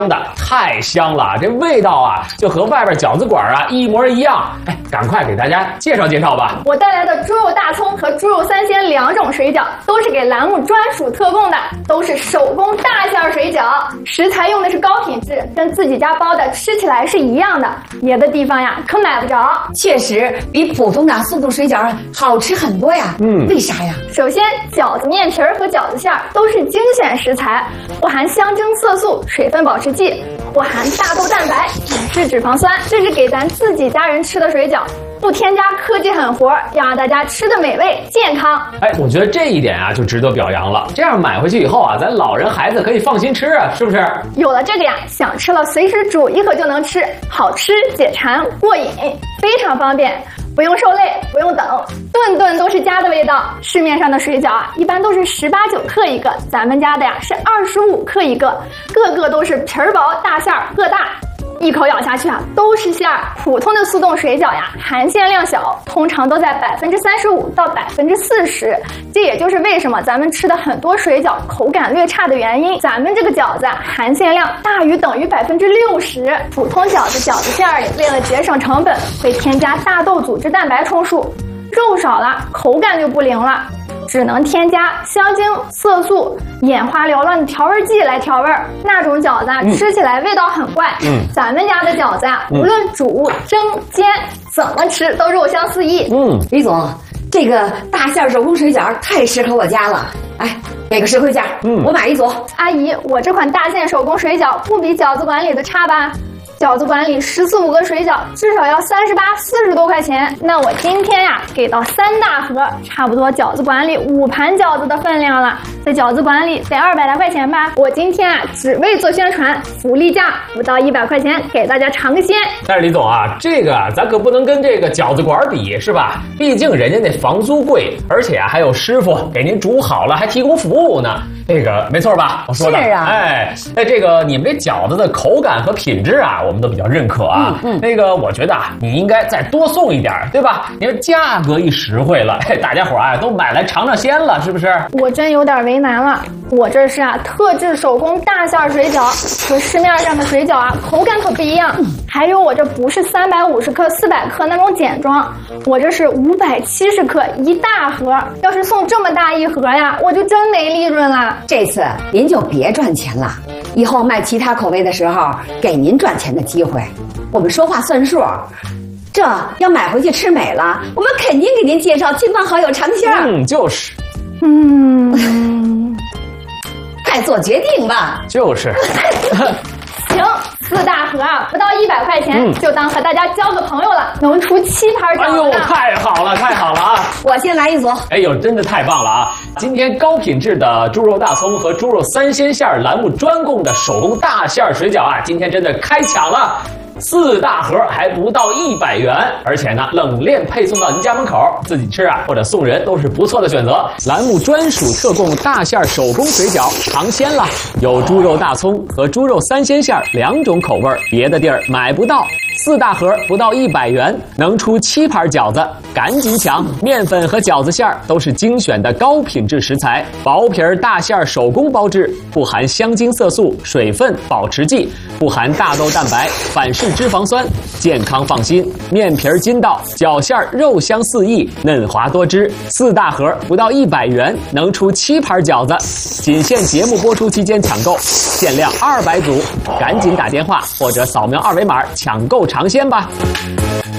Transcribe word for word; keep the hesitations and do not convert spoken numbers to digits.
的，太香了，这味道啊就和外边饺子馆啊一模一样。哎，赶快给大家介绍介绍吧。 我带来的猪肉大葱和猪肉三鲜两种水饺都是给栏目专属特供的，都是手工大馅水饺，食材用的是高品质，跟自己家包的吃起来是一样的，别的地方呀可买不着。 确实比普通的速冻水饺好吃很多呀。嗯，为啥呀？ 首先，饺子面皮儿和饺子馅儿都是精选食材，不含香精、色素、水分保持剂，不含大豆蛋白、反式脂肪酸，这是给咱自己家人吃的水饺，不添加科技狠活，要让大家吃的美味健康。 哎，我觉得这一点啊就值得表扬了。这样买回去以后啊，咱老人孩子可以放心吃啊，是不是？ 有了这个呀，想吃了随时煮一盒就能吃，好吃解馋过瘾，非常方便。不用受累，不用等，顿顿都是家的味道。市面上的水饺啊，一般都是十八九克一个，咱们家的呀是二十五克一个，个个都是皮儿薄大馅儿个大。一口咬下去啊，都是馅儿。普通的速冻水饺呀，含馅量小，通常都在百分之三十五到百分之四十。这也就是为什么咱们吃的很多水饺口感略差的原因。咱们这个饺子含馅量大于等于百分之六十。普通饺子饺子馅儿里为了节省成本，会添加大豆组织蛋白充数，肉少了，口感就不灵了。只能添加香精、色素、眼花缭乱的调味剂来调味儿，那种饺子啊，嗯、吃起来味道很怪。嗯，咱们家的饺子啊，嗯、无论煮、蒸、煎，怎么吃都肉香四溢。 嗯，李总，这个大馅手工水饺太适合我家了。哎，给个实惠价，嗯，我买一组。 阿姨，我这款大馅手工水饺不比饺子馆里的差吧？饺子馆里十四五个水饺至少要三十八、四十多块钱，那我今天呀给到三大盒，差不多饺子馆里五盘饺子的分量了，在饺子馆里得二百来块钱吧。我今天啊只为做宣传，福利价不到一百块钱，给大家尝个鲜。 但是李总啊，这个咱可不能跟这个饺子馆比，是吧？毕竟人家那房租贵，而且啊还有师傅给您煮好了，还提供服务呢。这个没错吧？我说的。 是啊。 哎，那这个你们这饺子的口感和品质啊，我们都比较认可啊。嗯嗯。那个我觉得啊，你应该再多送一点，对吧？因为价格一实惠了，嘿，大家伙啊都买来尝尝鲜了，是不是？ 我真有点为难了，我这是啊特制手工大馅水饺，和市面上的水饺啊口感可不一样。还有我这不是三百五十克、四百克那种简装，我这是五百七十克一大盒。要是送这么大一盒呀，我就真没利润了。 这次您就别赚钱了，以后卖其他口味的时候，给您赚钱的机会，我们说话算数。这要买回去吃美了，我们肯定给您介绍亲朋好友尝鲜。 嗯，就是。 嗯， 快做决定吧。 就是。 行，四大盒啊，不到一百块钱，嗯、就当和大家交个朋友了，能出七盘饺子。 哎呦，太好了，太好了啊！ 我先来一组。 哎呦，真的太棒了啊！今天高品质的猪肉大葱和猪肉三鲜馅栏目专供的手工大馅水饺啊，今天真的开抢了。四大盒还不到一百元，而且呢，冷链配送到您家门口，自己吃啊或者送人都是不错的选择。栏目专属特供大馅手工水饺尝鲜了，有猪肉大葱和猪肉三鲜馅两种口味，别的地儿买不到。四大盒不到一百元，能出七盘饺子，赶紧抢！面粉和饺子馅儿都是精选的高品质食材，薄皮儿大馅儿手工包制，不含香精、色素、水分保持剂，不含大豆蛋白、反式脂肪酸，健康放心。面皮儿筋道，饺馅儿肉香四溢，嫩滑多汁。四大盒不到一百元，能出七盘饺子，仅限节目播出期间抢购，限量二百组，赶紧打电话或者扫描二维码抢购尝鲜吧。